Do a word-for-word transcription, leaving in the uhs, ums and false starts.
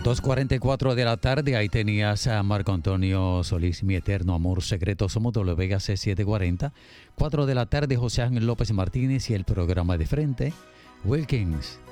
dos cuarenta y cuatro de la tarde, ahí tenías a Marco Antonio Solís, Mi Eterno Amor Secreto, somos W K C setecientos cuarenta. cuatro de la tarde, José Ángel López Martínez y el programa de frente, Wilkins,